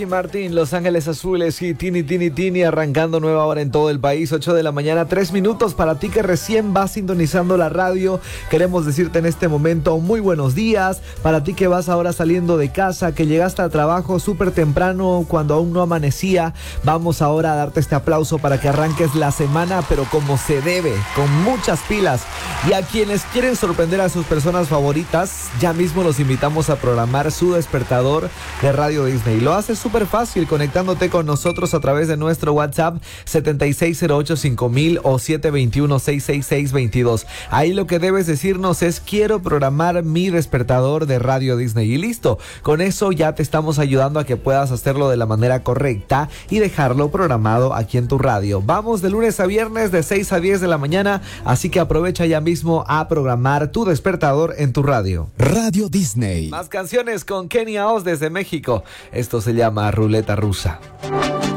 Ricky Martin, Los Ángeles Azules y Tini, arrancando nueva hora en todo el país, 8 de la mañana, 3 minutos para ti que recién vas sintonizando la radio. Queremos decirte en este momento muy buenos días, para ti que vas ahora saliendo de casa, que llegaste al trabajo súper temprano cuando aún no amanecía. Vamos ahora a darte este aplauso para que arranques la semana, pero como se debe, con muchas pilas. Y a quienes quieren sorprender a sus personas favoritas, ya mismo los invitamos a programar su despertador de Radio Disney. Lo haces súper fácil conectándote con nosotros a través de nuestro WhatsApp 76085000 o 721-666-22. Ahí lo que debes decirnos es: quiero programar mi despertador de Radio Disney, y listo. Con eso ya te estamos ayudando a que puedas hacerlo de la manera correcta y dejarlo programado aquí en tu radio. Vamos de lunes a viernes de 6 a 10 de la mañana, así que aprovecha ya mismo a programar tu despertador en tu radio. Radio Disney. Más canciones con Kenia Oz desde México. Esto se llama Ruleta Rusa.